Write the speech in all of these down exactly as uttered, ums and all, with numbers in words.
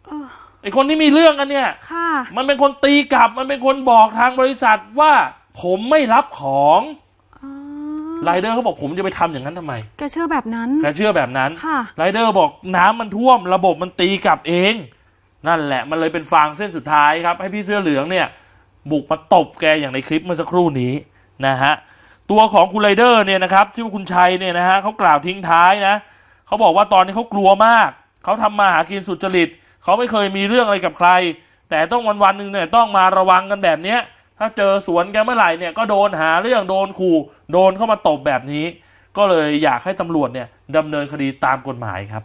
ไอ้คนที่มีเรื่องกันเนี่ยมันเป็นคนตีกลับมันเป็นคนบอกทางบริษัทว่าผมไม่รับของไรเดอร์เขาบอกผมจะไปทำอย่างนั้นทำไมแกเชื่อแบบนั้นแกเชื่อแบบนั้นไรเดอร์บอกน้ำมันท่วมระบบมันตีกลับเองนั่นแหละมันเลยเป็นฟางเส้นสุดท้ายครับให้พี่เสื้อเหลืองเนี่ยบุกมาตบแกอย่างในคลิปเมื่อสักครู่นี้นะฮะตัวของคุณไรเดอร์เนี่ยนะครับที่ว่าคุณชัยเนี่ยนะฮะเขากล่าวทิ้งท้ายนะเขาบอกว่าตอนนี้เขากลัวมากเขาทำมาหากินสุจริตเขาไม่เคยมีเรื่องอะไรกับใครแต่ต้องวันวันหนึ่งเนี่ยต้องมาระวังกันแบบเนี้ยถ้าเจอสวนแกเมื่อไหร่เนี่ยก็โดนหาเรื่องโดนขู่โดนเข้ามาตบแบบนี้ก็เลยอยากให้ตำรวจเนี่ยดำเนินคดีตามกฎหมายครับ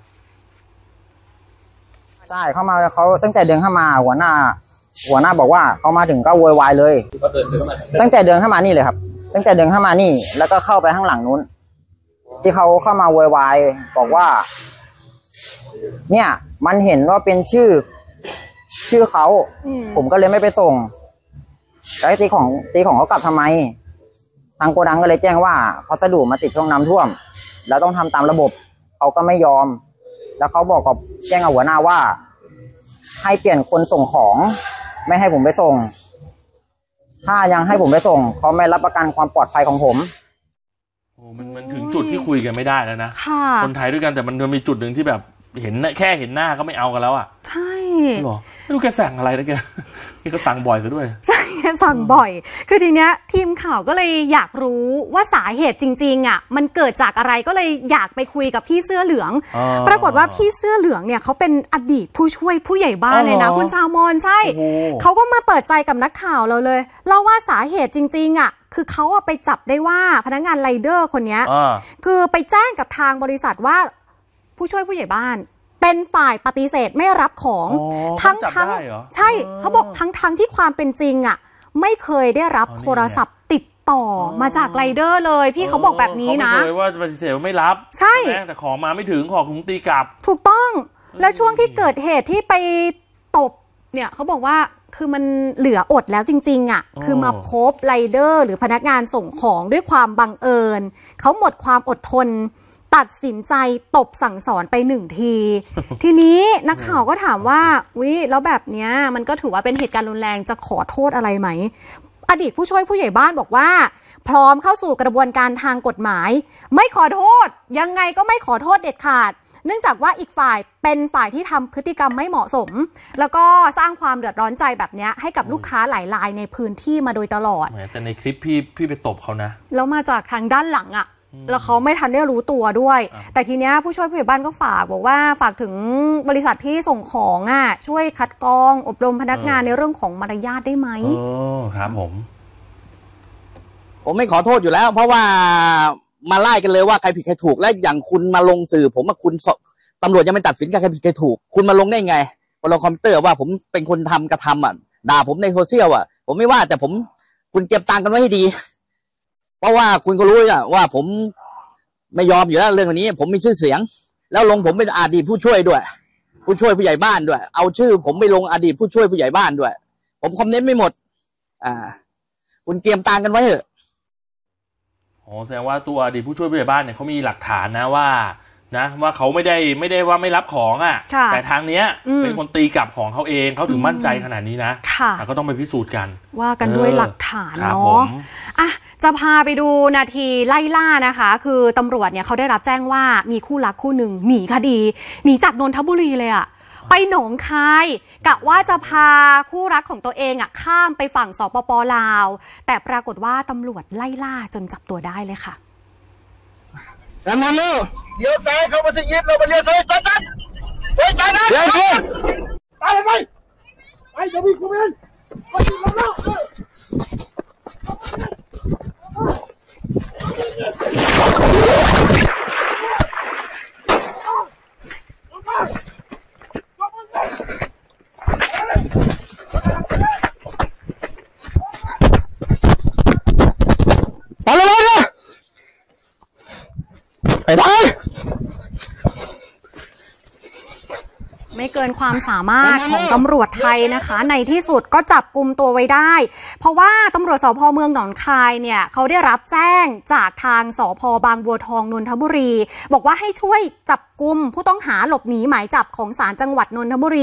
ใช่เข้ามาเขาตั้งแต่เดินเข้ามาหัวหน้าหัวหน้าบอกว่าเขามาถึงก็โวยวายเลยตั้งแต่เดินเข้ามานี่เลยครับตั้งแต่เดินเข้ามานี่แล้วก็เข้าไปข้างหลังนู้นที่เขาเข้ามาโวยวายบอกว่าเนี่ยมันเห็นว่าเป็นชื่อชื่อเขาผมก็เลยไม่ไปส่งแล้วตีของตีของเขากลับทำไมทางโกดังก็เลยแจ้งว่าพัสดุมาติดช่วงน้ำท่วมแล้วต้องทำตามระบบเขาก็ไม่ยอมแล้วเขาบอกกับแจ้งกับหัวหน้าว่าให้เปลี่ยนคนส่งของไม่ให้ผมไปส่งถ้ายังให้ผมไปส่งเขาไม่รับประกันความปลอดภัยของผมโอ้มันมันถึงจุดที่คุยกันไม่ได้แล้วนะคนไทยด้วยกันแต่มันมีจุดหนึ่งที่แบบเห็นแค่เห็นหน้าก็ไม่เอากันแล้วอ่ะใช่หรอไม่รู้แกสั่งอะไรนะแกนี่ก็สั่งบ่อยซะด้วยใช่สั่งบ่อยคือทีเนี้ยทีมข่าวก็เลยอยากรู้ว่าสาเหตุจริงๆอ่ะมันเกิดจากอะไรก็เลยอยากไปคุยกับพี่เสื้อเหลืองปรากฏว่าพี่เสื้อเหลืองเนี่ยเขาเป็นอดีตผู้ช่วยผู้ใหญ่บ้านเลยนะคุณชาวมอนใช่เขาก็มาเปิดใจกับนักข่าวเราเลยเล่าว่าสาเหตุจริงๆอ่ะคือเขาไปจับได้ว่าพนักงานไรเดอร์คนนี้คือไปแจ้งกับทางบริษัทว่าผู้ช่วยผู้ใหญ่บ้านเป็นฝ่ายปฏิเสธไม่รับของทั้งทั้งใช่เขาบอกทั้งทั้งที่ความเป็นจริงอ่ะไม่เคยได้รับโทรศัพท์ติดต่อมาจากไรเดอร์เลยพี่เขาบอกแบบนี้นะเขาไม่เคยว่าปฏิเสธว่าไม่รับใช่แต่ของมาไม่ถึงของถุงตีกลับถูกต้องและช่วงที่เกิดเหตุที่ไปตบเนี่ยเขาบอกว่าคือมันเหลืออดแล้วจริงๆอ่ะคือมาพบไรเดอร์หรือพนักงานส่งของด้วยความบังเอิญเขาหมดความอดทนตัดสินใจตบสั่งสอนไปหนึ่งที ทีนี้นักข่าวก็ถามว่าวิแล้วแบบเนี้ยมันก็ถือว่าเป็นเหตุการณ์รุนแรงจะขอโทษอะไรไหมอดีตผู้ช่วยผู้ใหญ่บ้านบอกว่าพร้อมเข้าสู่กระบวนการทางกฎหมายไม่ขอโทษยังไงก็ไม่ขอโทษเด็ดขาดเนื่องจากว่าอีกฝ่ายเป็นฝ่ายที่ทำพฤติกรรมไม่เหมาะสมแล้วก็สร้างความเดือดร้อนใจแบบนี้ให้กับลูกค้าหลายรายในพื้นที่มาโดยตลอดแต่ในคลิปพี่พี่ไปตบเขานะแล้วมาจากทางด้านหลังอ่ะแล้วเขาไม่ทันได้รู้ตัวด้วยแต่ทีเนี้ยผู้ช่วยผู้ใหญ่บ้านก็ฝากบอกว่าฝากถึงบริษัทที่ส่งของอ่ะช่วยคัดกรองอบรมพนักงานในเรื่องของมารยาทได้ไหมเออครับผมผมไม่ขอโทษอยู่แล้วเพราะว่ามาไล่กันเลยว่าใครผิดใครถูกและอย่างคุณมาลงสื่อผมว่าคุณตำรวจยังไม่ตัดสินใครผิดใครถูกคุณมาลงได้ไงบนลงคอมพิวเตอร์ว่าผมเป็นคนทำกระทำอ่ะด่าผมในโซเชียลอ่ะผมไม่ว่าแต่ผมคุณเก็บตังค์กันไว้ให้ดีเพราะว่าคุณก็รู้อ่ะว่าผมไม่ยอมอยู่แล้วเรื่องนี้ผมมีชื่อเสียงแล้วลงผมเป็นอดีตผู้ช่วยด้วยผู้ช่วยผู้ใหญ่บ้านด้วยเอาชื่อผมไปลงอดีตผู้ช่วยผู้ใหญ่บ้านด้วยผมคอมเมนต์ไม่หมดอ่าคุณเตรียมตังค์กันไว้เถอะอ๋อแสดงว่าตัวอดีตผู้ช่วยผู้ใหญ่บ้านเนี่ยเขามีหลักฐานนะว่านะว่าเขาไม่ได้ไม่ได้ว่าไม่รับของอ่ะแต่ทางเนี้ยเป็นคนตีกลับของเขาเองเขาถึงมั่นใจขนาดนี้นะก็ต้องไปพิสูจน์กันว่ากันด้วยหลักฐานเนาะอ่ะจะพาไปดูนาทีไล่ล่านะคะคือตำรวจเนี่ยเขาได้รับแจ้งว่ามีคู่รักคู่หนึ่งหนีคดีหนีจากนนทบุรีเลยอ่ะไปหนองคายกะว่าจะพาคู่รักของตัวเองอ่ะข้ามไปฝั่งสปป.ลาวแต่ปรากฏว่าตำรวจไล่ล่าจนจับตัวได้เลยค่ะแล้วมันเร็วเดี๋ยวซ้ายเข้ามาสิยิดเราไปเลี้ยวซ้ายตัดตัดไปตัดตัดเดี๋ยวเดี๋ยวไปไปไปจะมีกูเป็นไปยิงเราแล้วไปเลยไปได้ไม่เกินความสามารถของตำรวจไทยนะคะในที่สุดก็จับกุมตัวไว้ได้เพราะว่าตำรวจสภ.เมืองหนองคายเนี่ยเขาได้รับแจ้งจากทางสภ.บางบัวทองนนทบุรีบอกว่าให้ช่วยจับกุมผู้ต้องหาหลบหนีหมายจับของศาลจังหวัดนนทบุรี